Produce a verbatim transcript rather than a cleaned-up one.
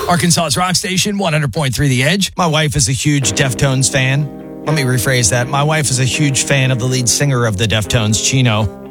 Arkansas's rock station, one hundred point three The Edge. My wife is a huge Deftones fan. Let me rephrase that. My wife is a huge fan of the lead singer of the Deftones, Chino.